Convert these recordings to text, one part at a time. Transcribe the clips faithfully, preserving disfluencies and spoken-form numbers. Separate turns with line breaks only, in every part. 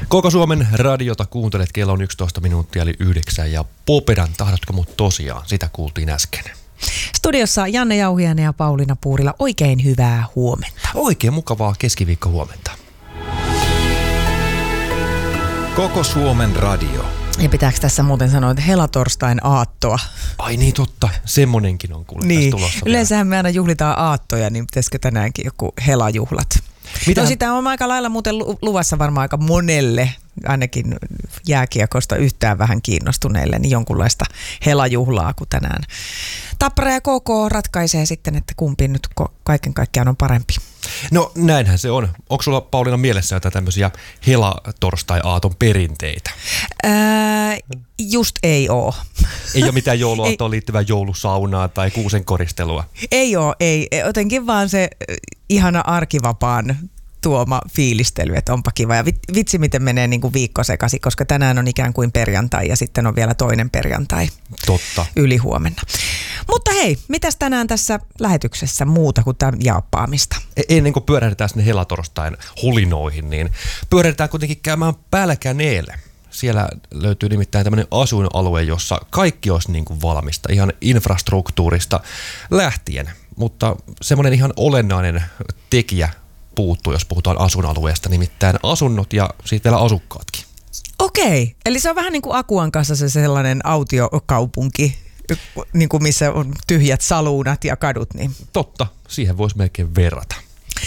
Koko Suomen radiota kuuntelet, kello on yksitoista minuuttia eli yhdeksän ja Popedan tahdotko mut tosiaan, sitä kuultiin äsken.
Studiossa Janne Jauhiainen ja Pauliina Puurila, oikein hyvää huomenta.
Oikein mukavaa keskiviikko huomenta.
Koko Suomen radio.
Ja pitääkö tässä muuten sanoa, että helatorstain aattoa?
Ai niin totta, semmonenkin on kuule
niin.
tässä tulossa.
Yleensähän me aina juhlitaan aattoja, niin pitäisikö tänäänkin joku helajuhlat? Mitä? No sitä on aika lailla muuten luvassa varmaan aika monelle, ainakin jääkiekosta yhtään vähän kiinnostuneille, niin jonkunlaista helajuhlaa, kun tänään Tappara ja K K ratkaisee sitten, että kumpi nyt kaiken kaikkiaan on parempi.
No näinhän se on. Onko sulla, Pauliina, mielessä jotain tämmöisiä helatorstai-aaton perinteitä?
Ää, just ei oo.
Ei ole mitään jouluaattoon liittyvää joulusaunaa tai kuusen koristelua?
Ei oo, ei. Jotenkin vaan se ihana arkivapaan tuoma fiilistely, että onpa kiva. Ja vitsi, miten menee niin kuin viikko sekaisin, koska tänään on ikään kuin perjantai ja sitten on vielä toinen perjantai.
Totta.
Ylihuomenna. Mutta hei, mitäs tänään tässä lähetyksessä muuta kuin tämän jaappaamista?
Ennen kuin pyörähdetään sinne helatorstain hulinoihin, niin pyörähdetään kuitenkin käymään Pälkäneelle. Siellä löytyy nimittäin tämmöinen asuinalue, jossa kaikki olisi niin kuin valmista, ihan infrastruktuurista lähtien. Mutta semmoinen ihan olennainen tekijä puuttuu, jos puhutaan asuinalueesta, nimittäin asunnot ja siitä vielä asukkaatkin.
Okei, eli se on vähän niin kuin Akuan kanssa se sellainen autiokaupunki, niin kuin missä on tyhjät saluunat ja kadut. Niin.
Totta, siihen voisi melkein verrata.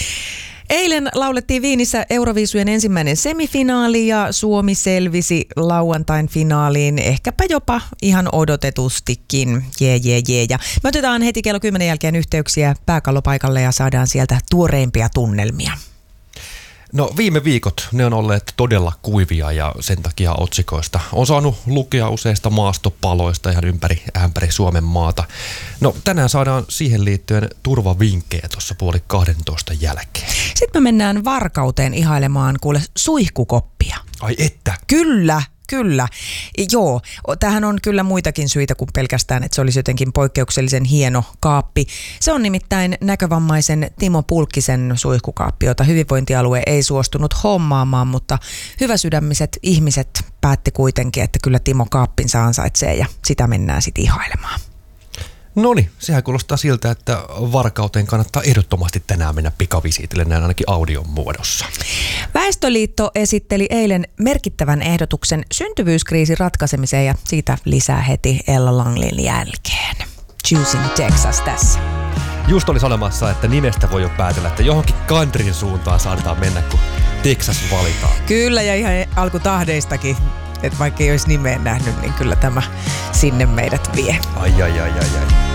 Eilen laulettiin Viinissä Euroviisujen ensimmäinen semifinaali ja Suomi selvisi lauantain finaaliin, ehkäpä jopa ihan odotetustikin. Jee, jee, jee. Ja me otetaan heti kello kymmenen jälkeen yhteyksiä pääkallopaikalle ja saadaan sieltä tuoreimpia tunnelmia.
No viime viikot ne on olleet todella kuivia ja sen takia otsikoista on saanut lukea useista maastopaloista ihan ympäri ämpäri Suomen maata. No tänään saadaan siihen liittyen turvavinkkejä tuossa puoli kahdentoista jälkeen.
Sitten me mennään Varkauteen ihailemaan kuule suihkukoppia.
Ai että?
Kyllä. Kyllä, joo. Tämähän on kyllä muitakin syitä kuin pelkästään, että se olisi jotenkin poikkeuksellisen hieno kaappi. Se on nimittäin näkövammaisen Timo Pulkkisen suihkukaappi, jota hyvinvointialue ei suostunut hommaamaan, mutta hyväsydämiset ihmiset päätti kuitenkin, että kyllä Timo kaappinsa ansaitsee ja sitä mennään sitten ihailemaan.
Noniin, sehän kuulostaa siltä, että Varkauteen kannattaa ehdottomasti tänään mennä pikavisiitille näin ainakin audion muodossa. Väestöliitto
esitteli eilen merkittävän ehdotuksen syntyvyyskriisin ratkaisemiseen ja siitä lisää heti Ella Langlin jälkeen. Choosing Texas tässä.
Just oli sanomassa, että nimestä voi jo päätellä, että johonkin countryn suuntaan saadaan mennä, kun Texas valitaan.
Kyllä, ja ihan alkutahdeistakin. Että vaikka ei olisi nimeen nähnyt, niin kyllä tämä sinne meidät vie.
Ai, ai, ai, ai, ai.